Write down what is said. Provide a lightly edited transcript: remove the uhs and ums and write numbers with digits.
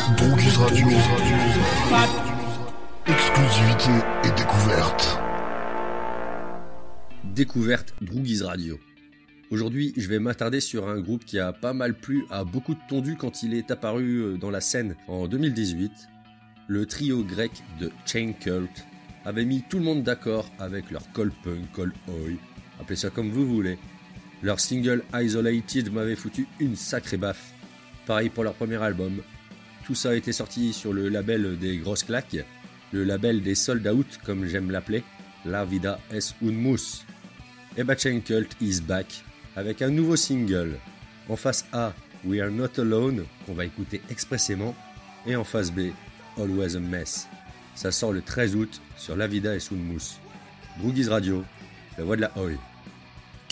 Brookies Radio. Exclusivité et découverte. Découverte Brookies Radio. Aujourd'hui, je vais m'attarder sur un groupe qui a pas mal plu à beaucoup de tondus quand il est apparu dans la scène en 2018. Le trio grec de Chain Cult avait mis tout le monde d'accord avec leur call punk, call oi, appelez ça comme vous voulez. Leur single Isolated m'avait foutu une sacrée baffe. Pareil pour leur premier album. Tout ça a été sorti sur le label des grosses claques, le label des sold out comme j'aime l'appeler, La Vida es un Mus. Et bah Chain Cult is back avec un nouveau single. En face A, We Are Not Alone, qu'on va écouter expressément, et en face B, Always a Mess. Ça sort le 13 août sur La Vida es un Mus. Brookies Radio, la voix de la Oi.